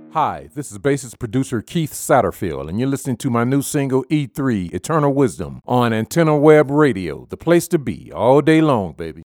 Hi, this is bassist producer Keith Satterfield, and you're listening to my new single E3, Eternal Wisdom, on Antenna Web Radio, the place to be all day long, baby.